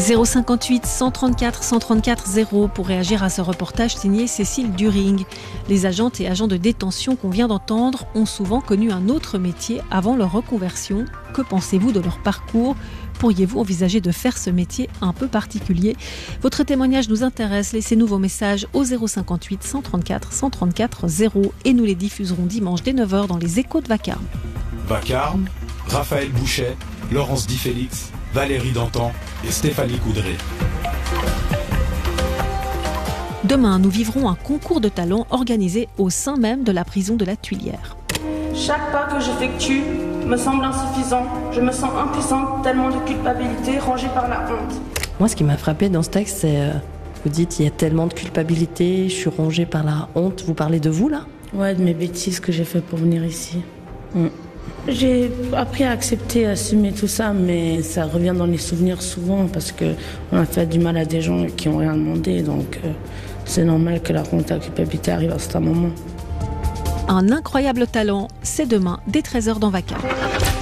058 134 134 0 pour réagir à ce reportage signé Cécile During. Les agentes et agents de détention qu'on vient d'entendre ont souvent connu un autre métier avant leur reconversion. Que pensez-vous de leur parcours ? Pourriez-vous envisager de faire ce métier un peu particulier ? Votre témoignage nous intéresse. Laissez-nous vos messages au 058 134 134 0 et nous les diffuserons dimanche dès 9h dans les Échos de Vacarme. Vacarme, Raphaël Bouchet, Laurence Di Félix, Valérie Dantan et Stéphanie Coudray. Demain, nous vivrons un concours de talent organisé au sein même de la prison de la Tuilière. Chaque pas que j'effectue me semble insuffisant. Je me sens impuissante, tellement de culpabilité rangée par la honte. Moi, ce qui m'a frappé dans ce texte, c'est vous dites il y a tellement de culpabilité, je suis rongée par la honte. Vous parlez de vous, là ? Ouais, de mes bêtises que j'ai fait pour venir ici. J'ai appris à accepter, à assumer tout ça, mais ça revient dans les souvenirs souvent parce qu'on a fait du mal à des gens qui n'ont rien demandé. Donc, c'est normal que la honte et la culpabilité arrivent à certains moments. Un incroyable talent, c'est demain dès 13h dans Vacarme.